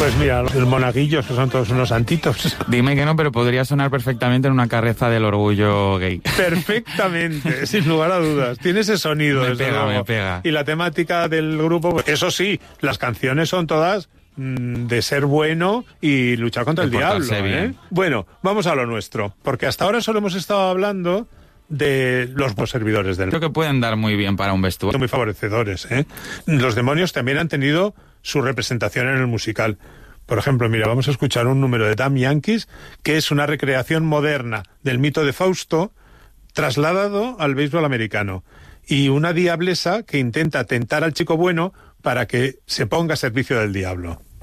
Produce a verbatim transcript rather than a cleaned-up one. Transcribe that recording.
Pues mira, los monaguillos, que son todos unos santitos. Dime que no, pero podría sonar perfectamente en una carreza del orgullo gay. Perfectamente, sin lugar a dudas. Tiene ese sonido. Me desde pega, luego. me pega. Y la temática del grupo, pues, eso sí, las canciones son todas mmm, de ser bueno y luchar contra De el diablo. portarse ¿eh? bien. Bueno, vamos a lo nuestro, porque hasta ahora solo hemos estado hablando de los servidores del Creo que pueden dar muy bien para un vestuario. muy favorecedores, ¿eh? Los demonios también han tenido su representación en el musical. Por ejemplo, mira, vamos a escuchar un número de Damn Yankees, que es una recreación moderna del mito de Fausto, trasladado al béisbol americano. Y una diablesa que intenta tentar al chico bueno para que se ponga a servicio del diablo.